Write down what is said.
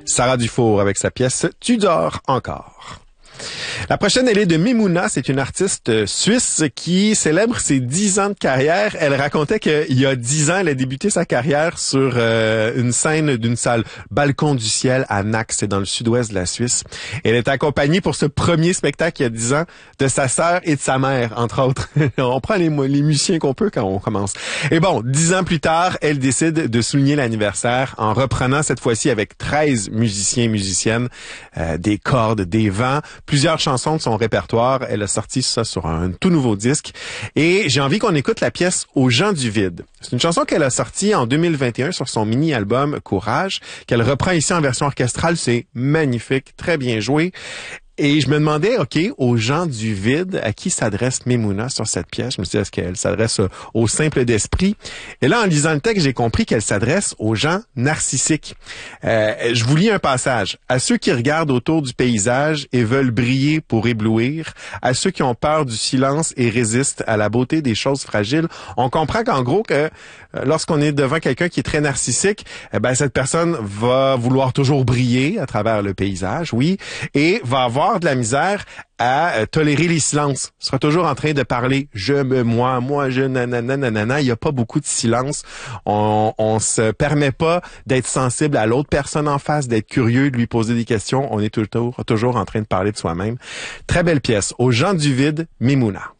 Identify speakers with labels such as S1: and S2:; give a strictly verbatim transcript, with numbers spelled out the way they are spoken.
S1: Sarah Dufour avec sa pièce « Tu dors encore ». La prochaine, elle est de Memouna. C'est une artiste suisse qui célèbre ses dix ans de carrière. Elle racontait qu'il y a dix ans, elle a débuté sa carrière sur euh, une scène d'une salle Balcon du ciel à Nax, c'est dans le sud-ouest de la Suisse. Elle est accompagnée pour ce premier spectacle il y a dix ans de sa sœur et de sa mère, entre autres. On prend les, les musiciens qu'on peut quand on commence. Et bon, dix ans plus tard, elle décide de souligner l'anniversaire en reprenant cette fois-ci avec treize musiciens et musiciennes, euh, des cordes, des vents, plusieurs chansons de son répertoire. Elle a sorti ça sur un tout nouveau disque. Et j'ai envie qu'on écoute la pièce « Aux gens du vide ». C'est une chanson qu'elle a sortie en deux mille vingt et un sur son mini-album « Courage », qu'elle reprend ici en version orchestrale. C'est magnifique, très bien joué. Et je me demandais, OK, aux gens du vide, à qui s'adresse Memouna sur cette pièce? Je me suis dit, est-ce qu'elle s'adresse aux simples d'esprit? Et là, en lisant le texte, j'ai compris qu'elle s'adresse aux gens narcissiques. Euh, je vous lis un passage. À ceux qui regardent autour du paysage et veulent briller pour éblouir, à ceux qui ont peur du silence et résistent à la beauté des choses fragiles. On comprend qu'en gros, que lorsqu'on est devant quelqu'un qui est très narcissique, eh ben, cette personne va vouloir toujours briller à travers le paysage, oui, et va avoir de la misère à euh, tolérer les silences. Il sera toujours en train de parler « je me, moi, moi, je, nanana, nanana ». Il n'y a pas beaucoup de silence. On, on se permet pas d'être sensible à l'autre personne en face, d'être curieux, de lui poser des questions. On est toujours, toujours en train de parler de soi-même. Très belle pièce. Aux gens du vide, Memouna.